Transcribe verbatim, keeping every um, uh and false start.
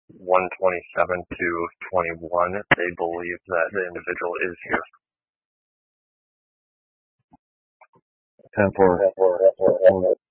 one twenty-seven to twenty-one, they believe that the individual is here. ten four.